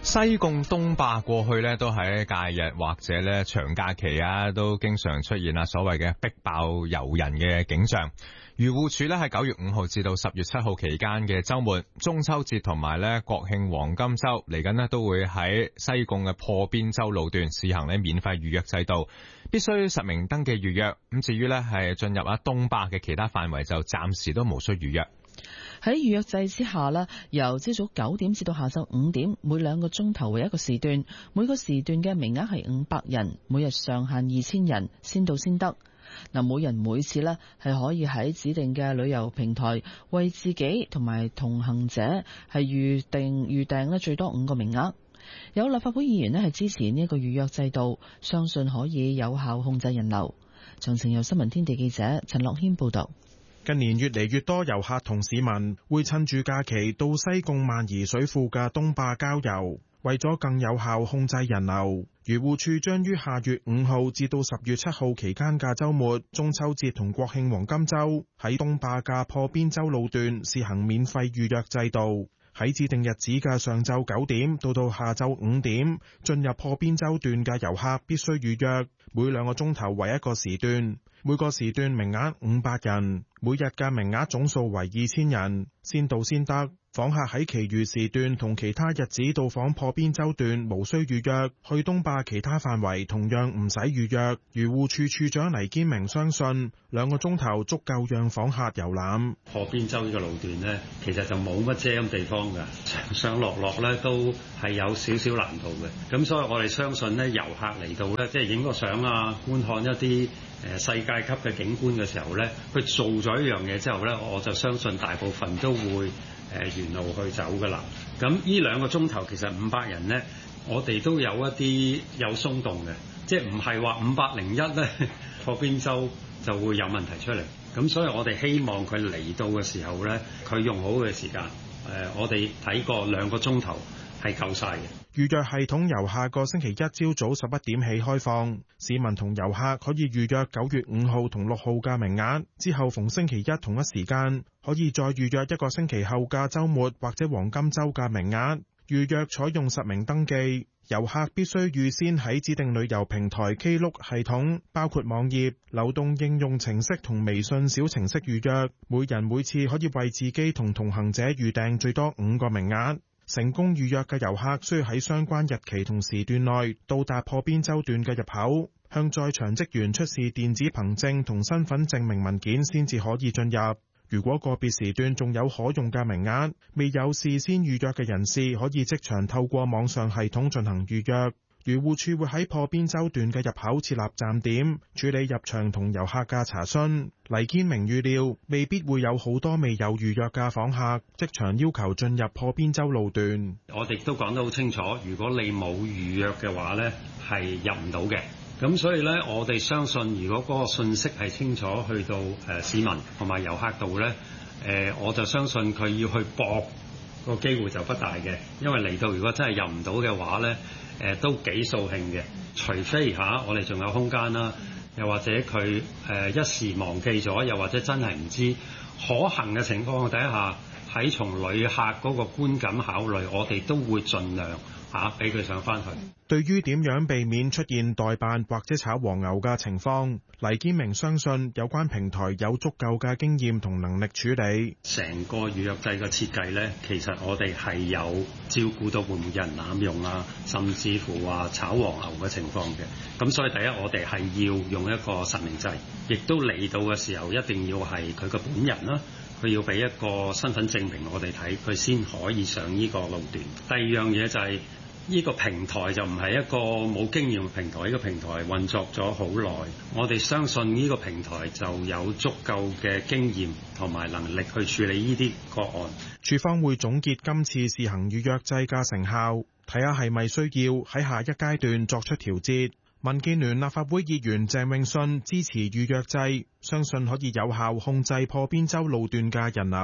西貢東壩過去咧都喺假日或者咧長假期啊，都經常出現所謂嘅逼爆遊人嘅景象。漁護署咧喺9月5號至到10月7號期間嘅週末、中秋節同埋咧國慶黃金週嚟緊咧都會喺西貢嘅破邊洲路段試行咧免費預約制度，必須實名登記預約。咁至於咧係進入東壩嘅其他範圍就暫時都無需預約。 喺預約制之下呢，由朝早9點至到下晝5點，每2個鐘頭為一個時段，每個時段嘅名額係500人，每日上限2000人，先到先得。嗱，每人每次呢係可以喺指定嘅旅遊平台為自己同埋同行者係預訂呢最多5個名額。有立法會議員呢係支持呢一個預約制度，相信可以有效控制人流。詳情由新聞天地記者陳樂軒報導。 近年越嚟越多遊客同市民會趁住假期到西貢萬宜水庫嘅東壩郊遊，為咗更有效控制人流，漁護署將於下月5號至到10月7號期間嘅週末、中秋節同國慶黃金週喺東壩嘅破邊洲路段試行免費預約制度。喺指定日子嘅上晝9點到下晝5點，進入破邊洲段嘅遊客必須預約，每2個鐘頭為一個時段，每個時段名額500人，每日嘅名額總數為2000人，先到先得。訪客喺其餘時段同其他日子到訪破邊洲段無需預約，去東壩其他範圍同樣唔使預約。漁護署署長黎堅明相信2個鐘頭足夠讓訪客遊覽。 破邊洲呢個路段呢，其實就冇乜遮陰地方㗎，上上落落咧都係有少少難度嘅。咁所以我哋相信呢，遊客嚟到呢，即係影個相啊，觀看一啲世界級嘅景觀嘅時候呢，佢做咗一樣嘢之後呢，我就相信大部分都會沿路去走㗎啦。咁呢2個鐘頭其實500人呢，我哋都有一啲有鬆動嘅，即係唔係話501呢破邊洲就會有問題出嚟。咁所以我哋希望佢嚟到嘅時候呢，佢用好嘅時間，我哋睇過2個鐘頭係夠晒嘅。 預約系統由下個星期一朝早11點起開放，市民同遊客可以預約9月5號同6號嘅名額，之後逢星期一同一時間可以再預約1個星期後嘅週末或者黃金週嘅名額。預約採用實名登記，遊客必須預先喺指定旅遊平台 Klook 系統，包括網頁、流動應用程式同微信小程式預約，每人每次可以為自己同同行者預訂最多5個名額。成功預約嘅遊客需要喺相關日期同時段內到達破邊洲段嘅入口，向在場職員出示電子憑證同身份證明文件先至可以進入。如果個別時段仲有可用嘅名額，未有事先預約嘅人士可以即場透過網上系統進行預約。漁護署會喺破邊洲段嘅入口設立站點，處理入場同遊客嘅查詢。黎堅明預料未必會有好多未有預約嘅訪客即場要求進入破邊洲路段。 我哋都講得好清楚，如果你冇預約嘅話呢，係入唔到嘅。咁所以呢，我哋相信如果嗰個信息係清楚去到市民同埋遊客度呢，我就相信佢要去搏個機會就不大嘅，因為嚟到如果真係入唔到嘅話呢，都幾掃興嘅。除非我哋仲有空間啦，又或者佢一時忘記咗，又或者真係唔知可行嘅情況底下，喺從旅客嗰個觀感考慮，我哋都會盡量俾佢上返去。 對於點樣避免出現代辦或者炒黃牛嘅情況，黎堅明相信有關平台有足夠嘅經驗同能力處理。 成個預約制嘅設計呢，其實我哋係有照顧到會唔會有人濫用啊，甚至乎話炒黃牛嘅情況嘅。咁所以第一，我哋係要用一個實名制，亦都嚟到嘅時候一定要係佢個本人啦。佢要俾一個身份證明我哋睇，佢先可以上呢個路段。第二樣嘢就係呢個平台就唔係一個冇經驗嘅平台，呢個平台運作咗好耐，我哋相信呢個平台就有足夠嘅經驗同埋能力去處理呢啲個案。 署方會總結今次試行預約制嘅成效，睇下係咪需要喺下一階段作出調節。民建聯立法會議員鄭泳舜支持預約制，相信可以有效控制破邊洲路段嘅人流。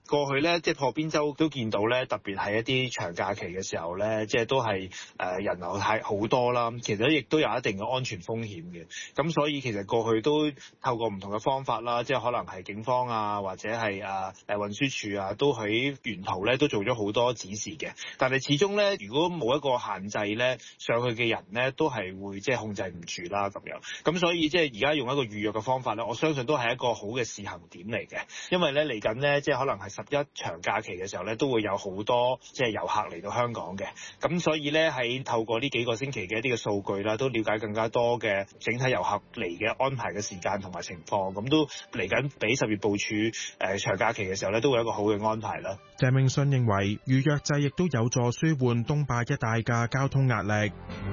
過去咧，即係破邊州都見到咧，特別係一啲長假期嘅時候咧，即係都係人流係好多啦。其實亦都有一定嘅安全風險嘅。咁所以其實過去都透過唔同嘅方法啦，即係可能係警方啊，或者係運輸署啊，都喺沿途咧都做咗好多指示嘅。但係始終咧，如果冇一個限制咧，上去嘅人咧都係會即係控制唔住啦咁樣。咁所以即係而家用一個預約嘅方法咧，我相信都係一個好嘅試行點嚟嘅。因為咧嚟緊咧，即係可能係11長假期嘅時候咧，都會有好多即係遊客嚟到香港嘅。咁所以咧喺透過呢幾個星期嘅一啲嘅數據啦，都了解更加多嘅整體遊客嚟嘅安排嘅時間同埋情況。咁都嚟緊俾10月部署長假期嘅時候咧，都會有一個好嘅安排啦。 鄭泳舜認為預約制亦都有助舒緩東壩一帶嘅交通壓力。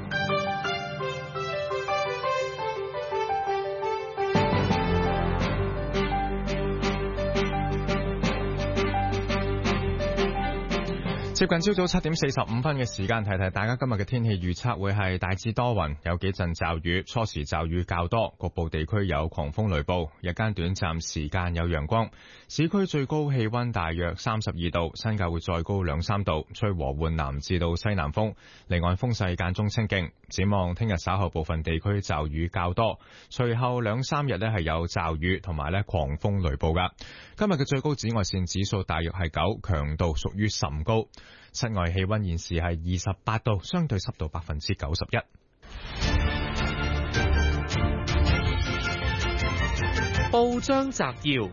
接近朝早7點45分嘅時間，提提大家今日嘅天氣預測會係大致多雲，有幾陣驟雨，初時驟雨較多，局部地區有狂風雷暴，日間短暫時間有陽光。市區最高氣溫大約32度，新界會再高2-3度，吹和緩南至到西南風，離岸風勢間中清勁。展望聽日稍後部分地區驟雨較多，隨後2-3日係有驟雨同埋狂風雷暴噶。今日嘅最高紫外線指數大約係9，強度屬於甚高。室外氣溫現時係28度，相對濕度91%。 報章摘要：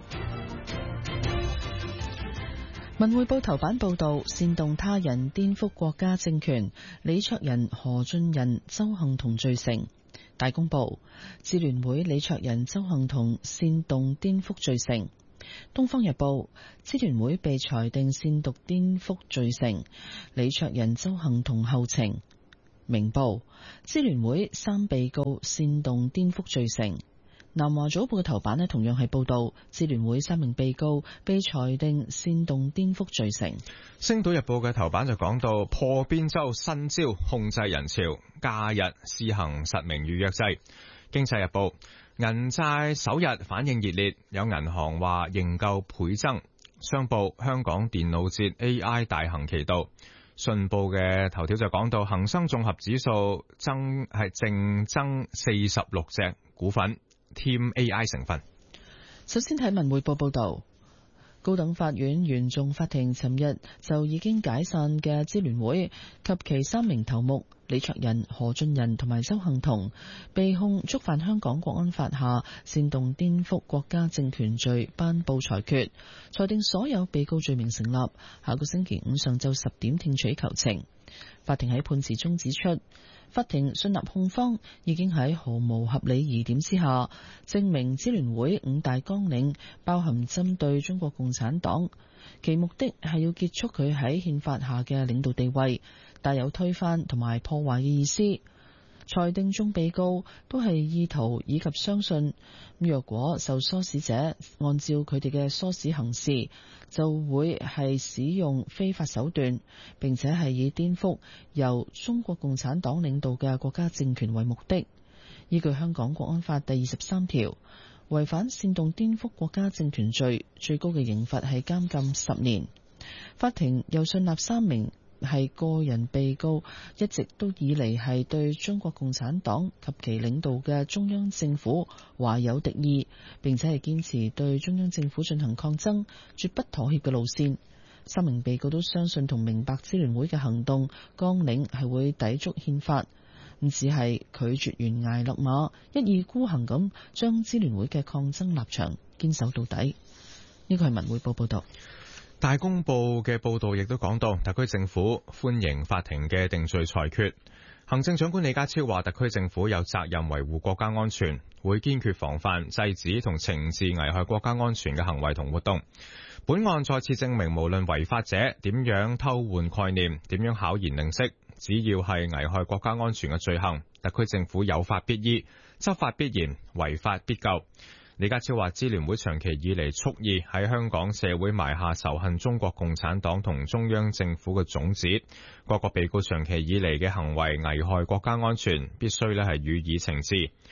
文匯報頭版報道，煽動他人顛覆國家政權，李卓人、何俊仁、鄒幸彤罪成。大公報，支聯會李卓人、鄒幸彤煽動顛覆罪成。東方日報，支聯會被裁定煽動顛覆罪成，李卓人、鄒幸彤候情。明報，支聯會3被告煽動顛覆罪成。南華早報嘅頭版同樣係報道，支聯會3名被告被裁定煽動顛覆罪成。 星島日報嘅頭版就講到破邊州新招控制人潮，假日試行實名預約制。經濟日報，銀債首日反應熱烈，有銀行話認購倍增。商報，香港電腦節 AI 大行其道。信報嘅頭條就講到恒生綜合指數淨增46隻股份，添 AI 成分。 首先睇文匯報報道。高等法院原訟法庭尋日就已經解散嘅支聯會及其3名頭目李卓人、何俊仁同埋鄒幸彤被控觸犯香港國安法下煽動顛覆國家政權罪，頒布裁決，裁定所有被告罪名成立。下個星期5上晝10點聽取求情。法庭喺判詞中指出，法庭信納控方已經喺毫無合理疑點之下，證明支聯會5大綱領包含針對中國共產黨，其目的係要結束佢喺憲法下嘅領導地位，帶有推翻同埋破壞嘅意思。裁定中被告都係意圖以及相信，若果受唆使者按照佢哋嘅唆使行事，就會係使用非法手段，並且係以顛覆由中國共產黨領導嘅國家政權為目的。依據香港國安法第23條，違反煽動顛覆國家政權罪，最高嘅刑罰係監禁10年。法庭又信納3名係個人被告一直都以嚟係對中國共產黨及其領導嘅中央政府懷有敵意，並且係堅持對中央政府進行抗爭，絕不妥協嘅路線。3名被告都相信同明白支聯會嘅行動綱領係會抵觸憲法，只係拒絕懸崖勒馬，一意孤行咁將支聯會嘅抗爭立場堅守到底。呢個係文匯報報道。 大公報嘅報導亦都講到，特區政府歡迎法庭嘅定罪裁決。行政長官李家超話，特區政府有責任維護國家安全，會堅決防範、制止同懲治危害國家安全嘅行為同活動。本案再次證明，無論違法者點樣偷換概念、點樣巧言令色，只要係危害國家安全嘅罪行，特區政府有法必依、執法必嚴、違法必究。李家超話，支聯會長期以嚟蓄意喺香港社會埋下仇恨中國共產黨同中央政府嘅種子，各個被告長期以嚟嘅行為危害國家安全，必須係予以懲治。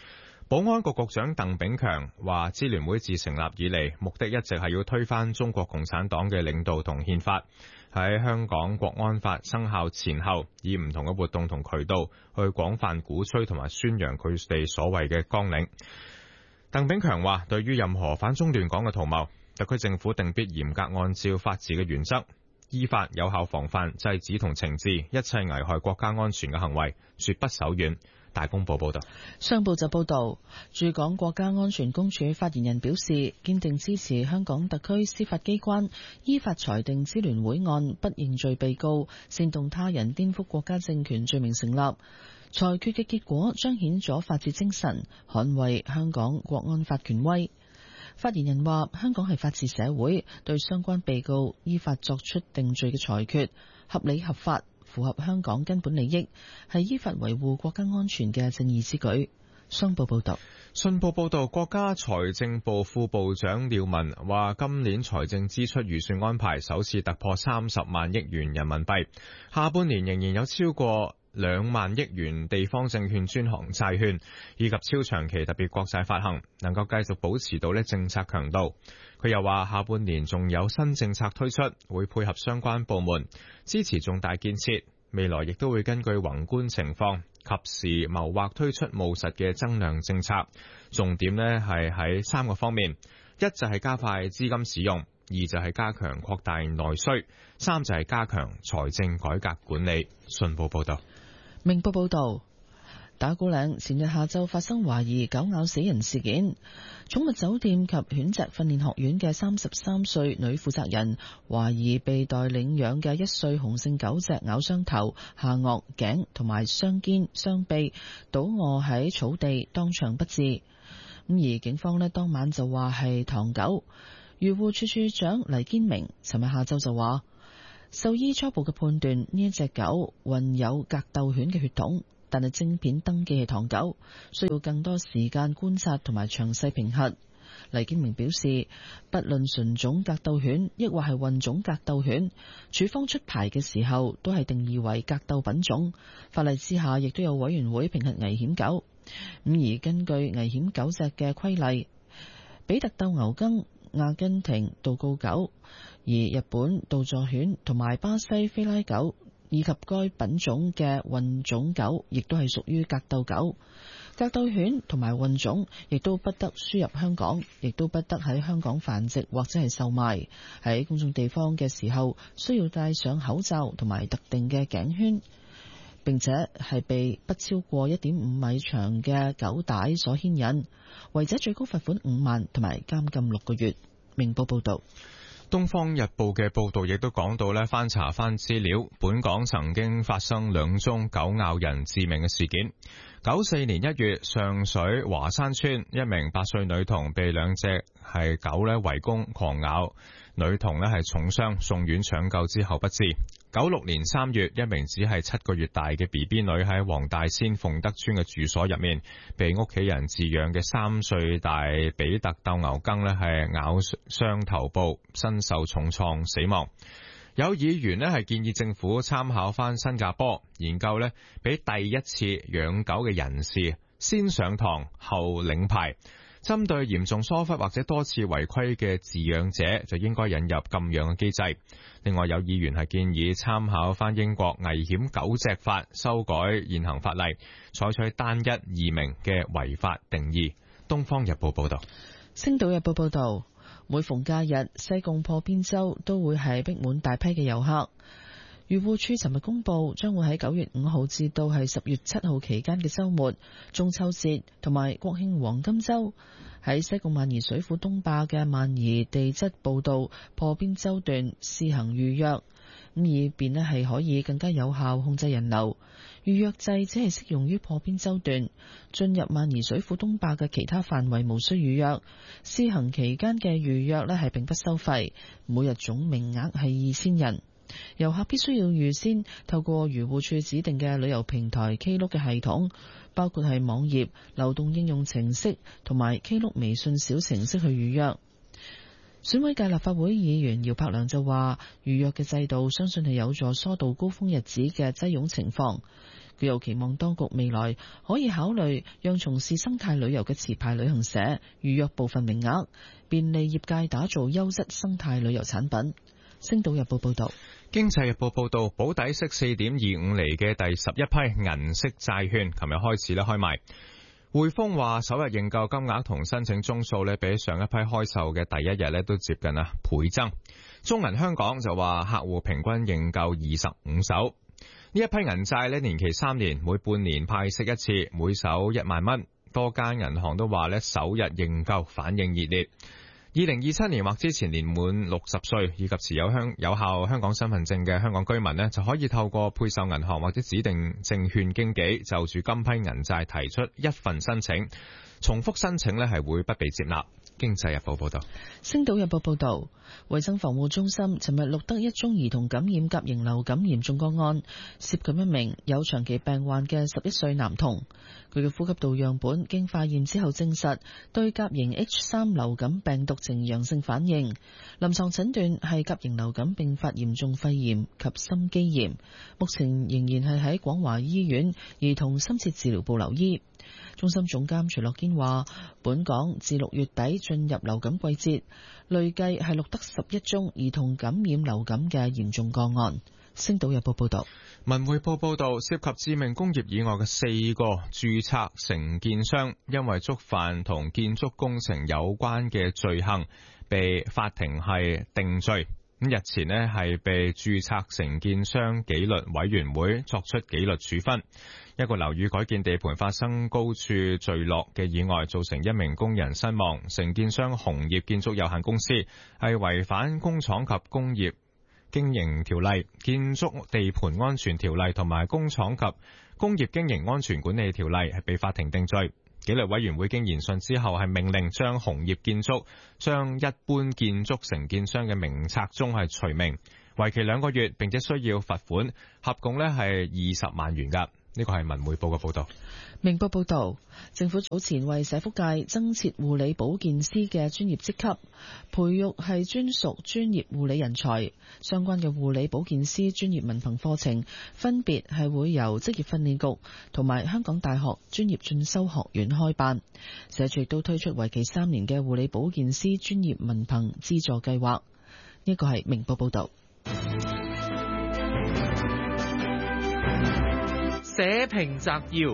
保安局局長鄧炳強話，支聯會自成立以嚟，目的一直係要推翻中國共產黨嘅領導同憲法。喺香港國安法生效前後，以唔同嘅活動同渠道去廣泛鼓吹同埋宣揚佢哋所謂嘅綱領。鄧炳強話，對於任何反中亂港嘅圖謀，特區政府定必嚴格按照法治嘅原則，依法有效防範、制止同懲治一切危害國家安全嘅行為，絕不手軟。大公報報道。 商報就報道，駐港國家安全公署發言人表示，堅定支持香港特區司法機關依法裁定支聯會案不認罪被告煽動他人顛覆國家政權罪名成立。裁決嘅結果彰顯咗法治精神，捍衛香港國安法權威。發言人話，香港係法治社會，對相關被告依法作出定罪嘅裁決合理合法，符合香港根本利益，係依法維護國家安全嘅正義之舉。商報報道。 信報報道，國家財政部副部長廖文話，今年財政支出預算安排首次突破30萬億元人民幣，下半年仍然有超過2萬億元地方證券專項債券以及超長期特別國債發行，能夠繼續保持到政策強度。佢又話，下半年仲有新政策推出，會配合相關部門支持重大建設，未來亦都會根據宏觀情況及時謀劃推出務實嘅增量政策。重點係喺3個方面，一就係加快資金使用，二就係加強擴大內需，三就係加強財政改革管理。信報報道。 明報報道，打鼓嶺前日下晝發生懷疑狗咬死人事件，寵物酒店及犬隻訓練學院嘅33歲女負責人懷疑被待領養嘅1歲雄性狗隻咬傷頭、下顎、頸同埋雙肩、雙臂，倒卧喺草地，當場不治。而警方當晚就話係唐狗。漁護處處長黎堅明尋日下晝就話，獸醫初步嘅判斷，呢一隻狗混有格鬥犬嘅血統，但係晶片登記係唐狗，需要更多時間觀察同埋詳細評核。黎堅明表示，不論純種格鬥犬抑或係混種格鬥犬，處方出牌嘅時候都係定義為格鬥品種，法例之下亦都有委員會評核危險狗。而根據危險狗隻嘅規例，比特鬥牛梗、阿根廷道告狗、而日本道助犬同埋巴西菲拉狗以及該品種嘅混種狗，亦都係屬於格鬥狗。格鬥犬同埋混種亦都不得輸入香港，亦都不得喺香港繁殖或者係售賣。喺公眾地方嘅時候，需要戴上口罩同埋特定嘅頸圈，並且係被不超過1.5米長嘅狗帶所牽引，違者最高罰款5萬同埋監禁6個月。明報報道。 東方日報嘅報道亦都講到翻查翻資料，本港曾經發生2宗狗咬人致命嘅事件。94年1月，上水華山村一名8歲女童被2隻係狗圍攻狂咬，女童係重傷，送院搶救之後不治。96年3月，一名只係7個月大嘅 BB 女喺黃大仙鳳德村嘅住所入面，被屋企人飼養嘅3歲大比特鬥牛梗係咬傷頭部，身受重創死亡。有議員係建議政府參考翻新加坡研究俾第一次養狗嘅人士先上堂後領牌，針對嚴重疏忽或者多次違規嘅飼養者就應該引入禁養嘅機制。另外有議員係建議參考翻英國危險狗隻法，修改現行法例，採取單一易明嘅違法定義。東方日報報道。 星島日報報道，每逢假日，西貢破邊洲都會係逼滿大批嘅遊客。漁護署尋日公布，將會喺9月5號至到係10月7號期間嘅週末、中秋節同埋國慶黃金週，喺西貢萬宜水庫東壩嘅萬宜地質步道破邊洲段試行預約，以便係可以更加有效控制人流。預約制只係適用於破邊洲段，進入萬宜水庫東壩嘅其他範圍無需預約。試行期間嘅預約係並不收費，每日總名額係2000人。遊客必須要預先透過漁護署指定嘅旅遊平台 Klook 嘅系統，包括係網頁、流動應用程式同埋 Klook 微信小程式去預約。 選委界立法會議員姚柏良就話，預約嘅制度相信係有助疏導高峰日子嘅擠擁情況。佢又期望當局未來可以考慮讓從事生態旅遊嘅持牌旅行社預約部分名額，便利業界打造優質生態旅遊產品。星島日報報道。 經濟日報報道，保底息4.25厘嘅第11批銀色債券，琴日開始開賣。匯豐話首日認購金額同申請宗數比上一批開售嘅第一日都接近倍增。中銀香港就話客戶平均認購25手。呢一批銀債年期3年，每半年派息一次，每手1萬蚊。多間銀行都話首日認購反應熱烈。2027年或之前年滿60歲以及持有效香港身份證嘅香港居民就可以透過配售銀行或者指定證券經紀就住今批銀債提出一份申請，重複申請係會不被接納。經濟日報報道。 星島日報報道，衛生防護中心尋日錄得一宗兒童感染甲型流感嚴重個案，涉及一名有長期病患嘅11歲男童。佢嘅呼吸道樣本經化驗之後證實對甲型 H3 流感病毒呈陽性反應，臨床診斷係甲型流感併發嚴重肺炎及心肌炎，目前仍然係喺廣華醫院兒童深切治療部留醫。中心總監徐樂堅話，本港自6月底進入流感季節，累計係錄得11宗兒童感染流感嘅嚴重個案。星島日報報道。 文匯報報道，涉及致命工業意外嘅4個註冊承建商，因為觸犯同建築工程有關嘅罪行，被法庭係定罪。日前係被註冊承建商紀律委員會作出紀律處分。一個樓宇改建地盤發生高處墜落嘅意外，造成1名工人身亡。承建商紅葉建築有限公司係違反工廠及工業經營條例、建築地盤安全條例同埋工廠及工業經營安全管理條例，係被法庭定罪。紀律委員會經研訊之後係命令將紅葉建築將一般建築承建商嘅名冊中係除名，為期2個月，並且需要罰款，合共係20萬元㗎。呢個係文匯報嘅報道。 明報報道，政府早前為社福界增設護理保健師嘅專業職級，培育係專屬專業護理人才。相關嘅護理保健師專業文憑課程，分別係會由職業訓練局同埋香港大學專業進修學院開辦。社署亦都推出為期3年嘅護理保健師專業文憑資助計劃。呢個係明報報道。 社評摘要。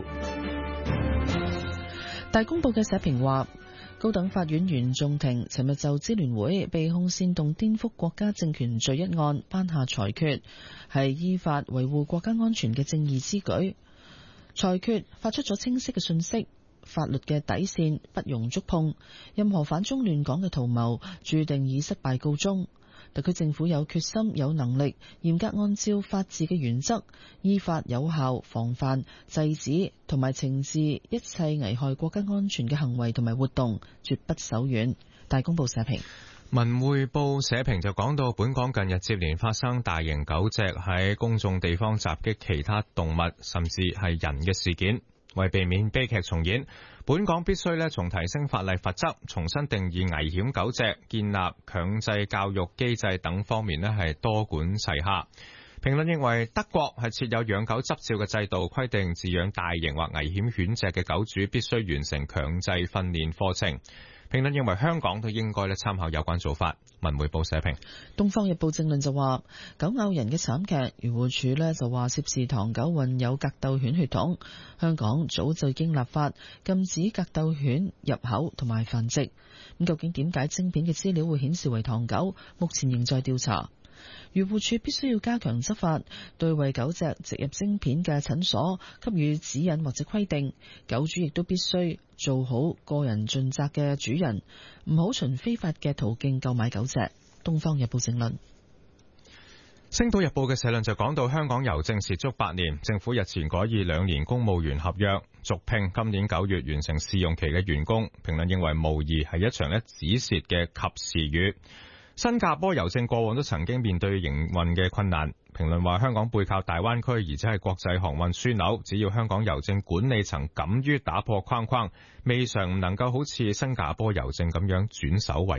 大公報嘅社評話，高等法院原訟庭尋日就支聯會被控煽動顛覆國家政權罪一案頒下裁決，係依法維護國家安全嘅正義之舉。裁決發出咗清晰嘅信息，法律嘅底線不容觸碰，任何反中亂港嘅圖謀注定以失敗告終。特區政府有決心、有能力，嚴格按照法治嘅原則，依法有效防範、制止同埋懲治一切危害國家安全嘅行為同埋活動，絕不手軟。大公報社評。 文匯報社評就講到，本港近日接連發生大型狗隻喺公眾地方襲擊其他動物，甚至係人嘅事件。為避免悲劇重演，本港必須從提升法例罰則、重新定義危險狗隻、建立強制教育機制等方面係多管齊下。評論認為，德國係設有養狗執照嘅制度，規定飼養大型或危險犬隻嘅狗主必須完成強制訓練課程。評論認為香港都應該參考有關做法。文匯報社評。 東方日報正論就話，狗咬人嘅慘劇，漁護署就話涉事唐狗混有格鬥犬血統，香港早就已經立法禁止格鬥犬入口同埋繁殖。咁究竟點解晶片嘅資料會顯示為唐狗？目前仍在調查。漁護署必須要加強執法，對為狗隻植入晶片嘅診所給予指引或者規定。狗主亦都必須做好個人盡責嘅主人，唔好循非法嘅途徑購買狗隻。東方日報正論。 星島日報嘅社論就講到，香港郵政蝕足8年，政府日前改以2年公務員合約續聘今年9月完成試用期嘅員工。評論認為無疑係一場止蝕嘅及時雨。新加坡郵政過往都曾經面對營運嘅困難。評論話，香港背靠大灣區，而且係國際航運樞紐，只要香港郵政管理層敢於打破框框，未嘗唔能夠好似新加坡郵政咁樣轉守為攻。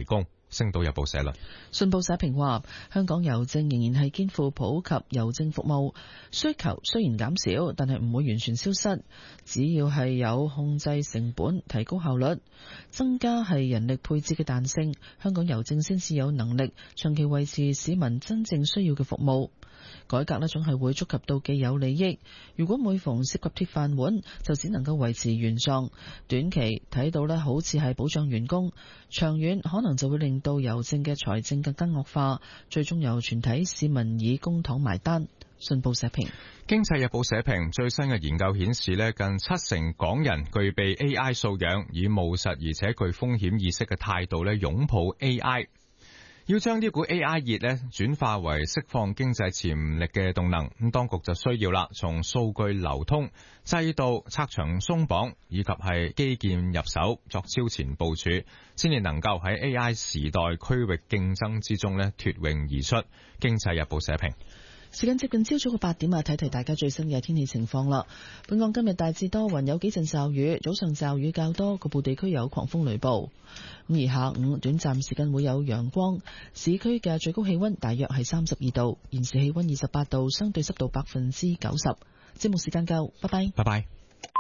星島日報社論。 信報社評話，香港郵政仍然係肩負普及郵政服務需求，雖然減少，但係唔會完全消失。只要係有控制成本、提高效率、增加係人力配置嘅彈性，香港郵政先至有能力長期維持市民真正需要嘅服務。改革呢總係會觸及到既有利益，如果每逢涉及鐵飯碗，就只能夠維持原狀。短期睇到呢好似係保障員工，長遠可能就會令到郵政嘅財政更加惡化，最終由全體市民以公帑埋單。信報社評。 經濟日報社評，最新嘅研究顯示呢，近70%港人具備 AI 素養，以務實而且具風險意識嘅態度呢擁抱 AI。要將呢股 AI 熱呢轉化為釋放經濟潛力嘅動能，咁當局就需要啦，從數據流通、制度拆牆鬆綁以及係基建入手，作超前部署，先至能夠喺 AI 時代區域競爭之中呢脫穎而出。經濟日報社評。 時間接近朝早嘅8點啊，睇睇大家最新嘅天氣情況啦。本港今日大致多雲，有幾陣驟雨，早上驟雨較多，局部地區有狂風雷暴。而下午短暫時間會有陽光，市區嘅最高氣溫大約係32度，現時氣溫28度，相對濕度90%。節目時間夠，拜拜。 拜拜。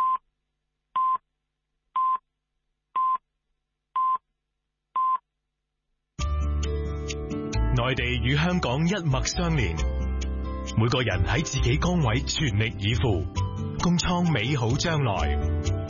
內地與香港一脈相連，每個人喺自己崗位全力以赴，共創美好將來。